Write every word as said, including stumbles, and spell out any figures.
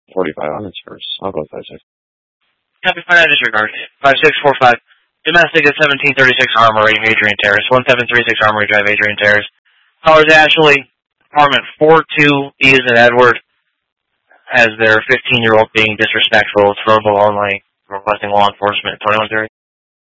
forty-five on its first. I'll go five six. Happy Friday, disregard. five six four five. Domestic at seventeen thirty-six Armory, Adrian Terrace. one seven three six Armory Drive, Adrian Terrace. Callers Ashley, apartment four two, E as in Edward, as their fifteen-year-old being disrespectful. It's verbal only, requesting law enforcement. twenty-one thirty.